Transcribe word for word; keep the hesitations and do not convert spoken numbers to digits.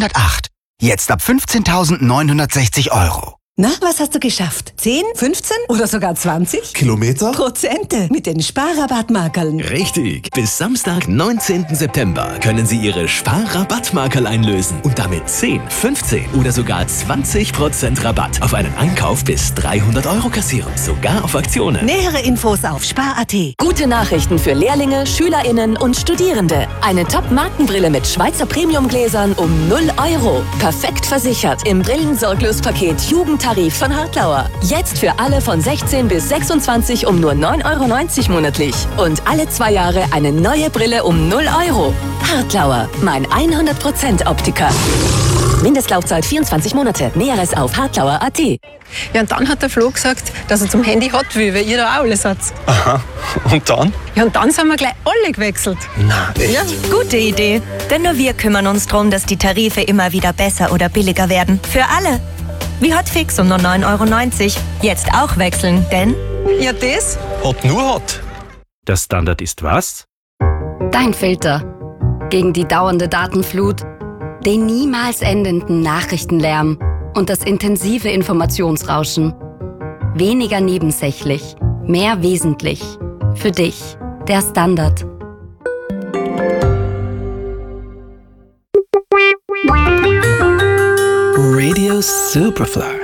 zweihundertacht. Jetzt ab fünfzehntausendneunhundertsechzig Euro. Na, was hast du geschafft? zehn, fünfzehn oder sogar zwanzig? Kilometer? Prozente mit den Sparrabattmarkerln. Richtig. Bis Samstag, neunzehnten September können Sie Ihre Sparrabattmarkerl einlösen und damit zehn, fünfzehn oder sogar zwanzig Prozent Rabatt auf einen Einkauf bis dreihundert Euro kassieren. Sogar auf Aktionen. Nähere Infos auf spar punkt at. Gute Nachrichten für Lehrlinge, SchülerInnen und Studierende. Eine Top-Markenbrille mit Schweizer Premium-Gläsern um null Euro. Perfekt versichert im Brillensorglos-Paket Jugendtarif von Hartlauer. Jetzt für alle von sechzehn bis sechsundzwanzig um nur neun Euro neunzig monatlich. Und alle zwei Jahre eine neue Brille um null Euro. Hartlauer, mein hundert Prozent Optiker. Mindestlaufzeit vierundzwanzig Monate. Näheres auf hartlauer punkt at. Ja, und dann hat der Flo gesagt, dass er zum Handy hat will, weil ihr da auch alles habt. Aha. Und dann? Ja, und dann sind wir gleich alle gewechselt. Na, echt? Ja. Gute Idee. Denn nur wir kümmern uns darum, dass die Tarife immer wieder besser oder billiger werden. Für alle. Wie Hotfix um nur neun Euro neunzig. Jetzt auch wechseln, denn... Ja, das? Hot nur Hot. Der Standard ist was? Dein Filter. Gegen die dauernde Datenflut, den niemals endenden Nachrichtenlärm und das intensive Informationsrauschen. Weniger nebensächlich, mehr wesentlich. Für dich, der Standard. Radio Superfly.